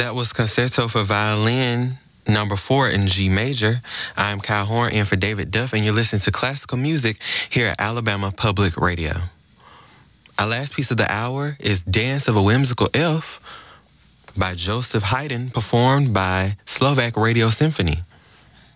That was Concerto for Violin number 4 in G major. I'm Kyle Horn in for David Duff, and you're listening to classical music here at Alabama Public Radio. Our last piece of the hour is Dance of a Whimsical Elf by Joseph Haydn, performed by Slovak Radio Symphony.